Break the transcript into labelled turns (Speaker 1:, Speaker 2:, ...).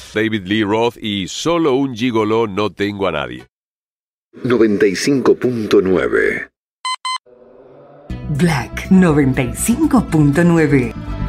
Speaker 1: David Lee Roth y Solo un gigoló no tengo a nadie.
Speaker 2: 95.9
Speaker 3: Black 95.9.